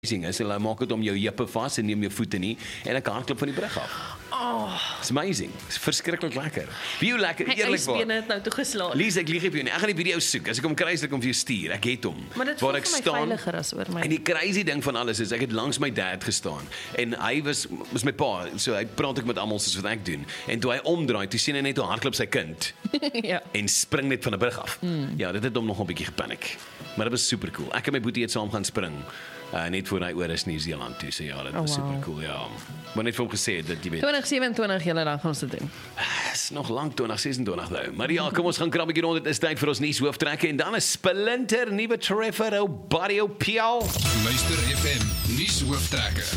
is, hulle maak dit om jou heupe vas en neem jou voete nie, en ek hardloop van die brug af. It's amazing. It's verskriklik lekker. Wie lekker, eerlik waar. Hy het nou toe geslaan. Lies, ek lieg op jou nie. Ek gaan die video soek. As ek hom kry, sal ek hom vir jou stuur. Ek het hom. Maar dit voel vir my veiliger as oor my. En die crazy ding van alles is, ek het langs my dad gestaan. En hy was my pa, so hy praat ek met almal soos wat ek doen. En toe hy omdraai, toe sien hy net hoe hardloop sy kind. Ja. En spring net van 'n brug af. Ja, dit het hom nog 'n bietjie gepaniek. Maar dit was super cool. Ek en my boetie het saam gaan spring. Net voor hy oor is Nieu-Seeland toe, so ja, dit was super cool, ja. Maar net vir hom gesê dat jy weet. 2027 julle dan gaan ons dit doen. Is nog lank 2026 nou. Maar ja, kom ons gaan krap 'n bietjie rond. Dit is tyd vir ons nuushooftrekke en dan 'n splinter nuwe treffer, ou Barrio Pial. Luister FM nuushooftrekke.